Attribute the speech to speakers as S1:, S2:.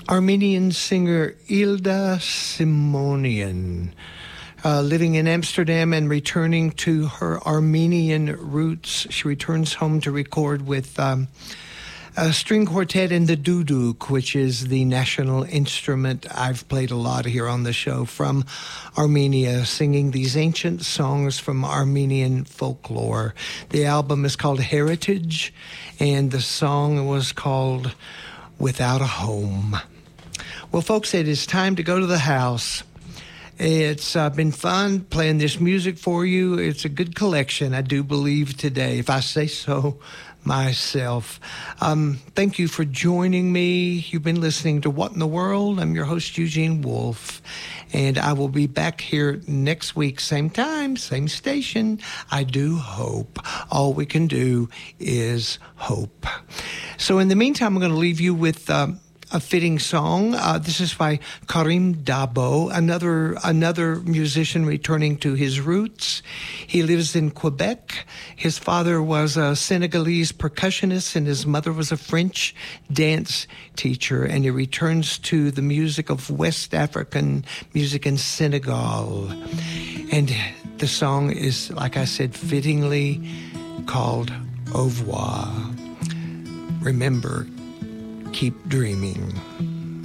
S1: Armenian singer Ilda Simonian, living in Amsterdam and returning to her Armenian roots. She returns home to record with a string quartet and the duduk, which is the national instrument I've played a lot here on the show from Armenia, singing these ancient songs from Armenian folklore. The album is called Heritage, and the song was called Without a Home. Well, folks, it is time to go to the house. It's been fun playing this music for you. It's a good collection, I do believe, today, if I say so myself. Thank you for joining me. You've been listening to What in the World? I'm your host, Eugene Wolf, and I will be back here next week, same time, same station. I do hope. All we can do is hope. So in the meantime, I'm going to leave you with a fitting song. This is by Karim Dabo, another musician returning to his roots. He lives in Quebec. His father was a Senegalese percussionist and his mother was a French dance teacher, and he returns to the music of West African music in Senegal. And the song is, like I said, fittingly called Au revoir. Remember, keep dreaming.